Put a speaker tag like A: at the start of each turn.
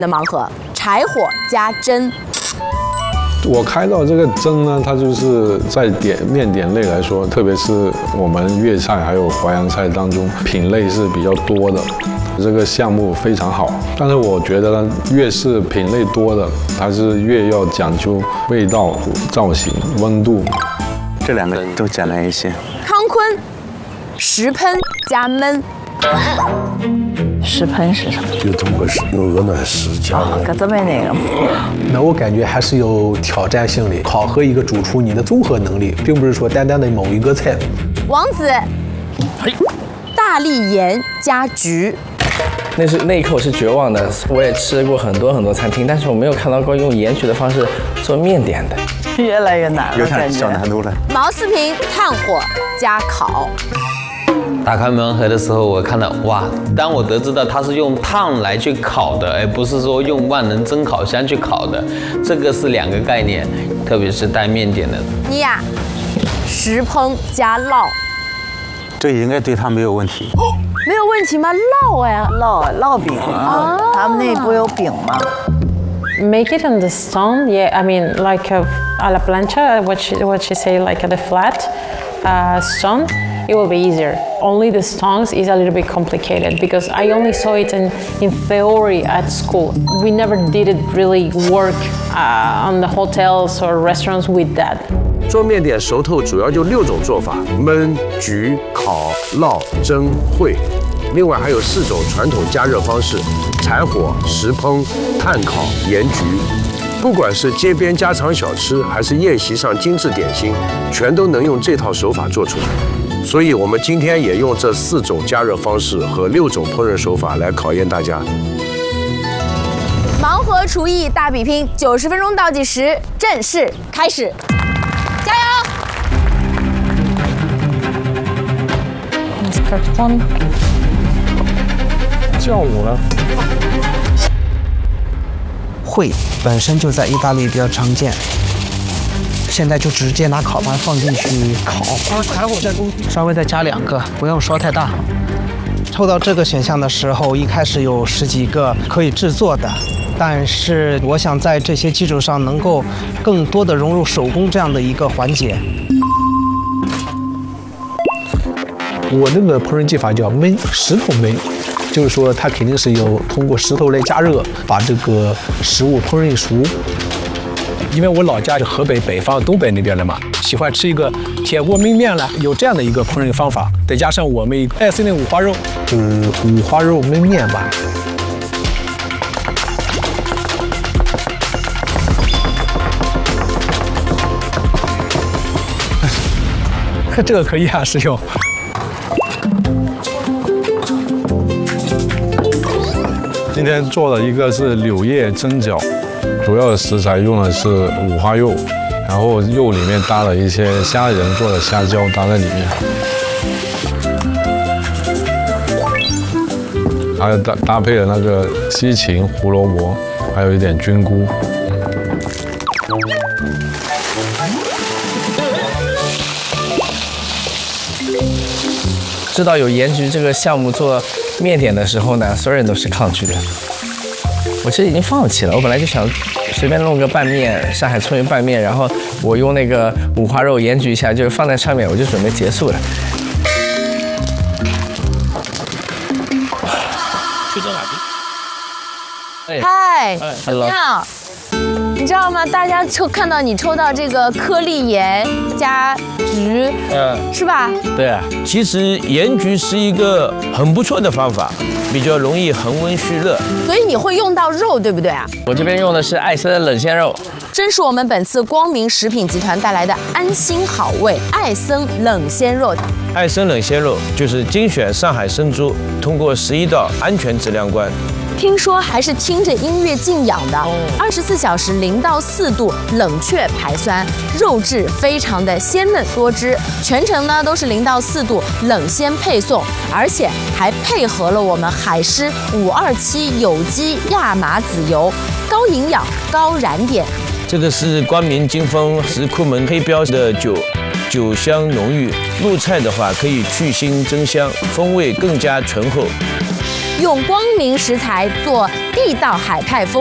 A: 的盲盒，柴火加蒸。
B: 我开到这个蒸呢，它就是在面点类来说，特别是我们粤菜还有淮扬菜当中，品类是比较多的。这个项目非常好，但是我觉得呢，越是品类多的，它是越要讲究味道、造型、温度。
C: 这两个都简单一些。
A: 康坤，石喷加焖。
D: 石喷是什么？
E: 就通过用鹅卵石加热。
D: 搁这边那个。
F: 那我感觉还是有挑战性的，考核一个主厨你的综合能力，并不是说单单的某一个菜。
A: 王子，大力盐加焗。
G: 那一刻我是绝望的。我也吃过很多餐厅，但是我没有看到过用盐焗的方式做面点的。
D: 越来越难了，
C: 有点小难度了。
A: 毛四平，炭火加烤。
H: 打开盲盒的时候，我看到哇！当我得知到它是用炭来去烤的，而不是说用万能蒸烤箱去烤的，这个是两个概念，特别是带面点的。
A: 妮娅，石烹加烙。
C: 这应该对他没有问题。
A: 没有问题吗？烙哎，
D: 烙饼啊，他们那不有饼吗？
I: Make it on the stone, yeah. I mean, like a la plancha, what she say, like the flat stone. It will be easier. Only the stones is a little bit complicated because I only saw it in theory at school. We never did it really work on the hotels or restaurants with that.
E: 做面点熟透主要就6种做法：焖、焗、烤、烙、蒸、烩。另外还有4种传统加热方式：柴火、石烹、炭烤、盐焗。不管是街边家常小吃，还是宴席上精致点心，全都能用这套手法做出来。所以我们今天也用这4种加热方式和6种烹饪手法来考验大家。
A: 盲盒厨艺大比拼，90分钟倒计时正式开始，加油！
G: 叫我了。
J: 烩本身就在意大利比较常见，现在就直接拿烤盘放进去烤，稍微再加2个，不用烧太大。抽到这个选项的时候，一开始有10几个可以制作的，但是我想在这些基础上能够更多的融入手工这样的一个环节。
F: 我那个烹饪技法叫焖，石头焖，就是说它肯定是有通过石头来加热，把这个食物烹饪熟。
K: 因为我老家是河北北方东北那边的嘛，喜欢吃一个铁锅焖面了，有这样的一个烹饪方法，再加上我们爱吃那五花肉，
F: 五花肉焖面吧。
K: 这个可以啊，师兄。
B: 今天做的一个是柳叶蒸饺，主要的食材用的是五花肉，然后肉里面搭了一些虾仁做的虾胶搭在里面，还有搭配了那个西芹、胡萝卜，还有一点菌菇。
G: 知道有盐焗这个项目做面点的时候呢，所有人都是抗拒的。我其实已经放弃了，我本来就想随便弄个拌面，上海葱油拌面，然后我用那个五花肉盐焗一下，就放在上面，我就准备结束了。
K: 去到哪
A: 边？嗨，
G: 你
A: 好。你知道吗？大家看到你抽到这个颗粒盐加焗，是吧？
L: 对啊，其实盐焗是一个很不错的方法，比较容易恒温蓄热。
A: 所以你会用到肉，对不对啊？
G: 我这边用的是艾森的冷鲜肉，
A: 真是我们本次光明食品集团带来的安心好味艾森冷鲜肉。
L: 艾森冷鲜肉就是精选上海生猪，通过11道安全质量关。
A: 听说还是听着音乐静养的，24小时0到4度冷却排酸，肉质非常的鲜嫩多汁，全程呢都是0到4度冷鲜配送，而且还配合了我们海狮527有机亚麻籽油，高营养高燃点。
L: 这个是光明金风石库门黑标的酒，酒香浓郁，入菜的话可以去腥增香，风味更加醇厚。
A: 用光明食材做地道海派风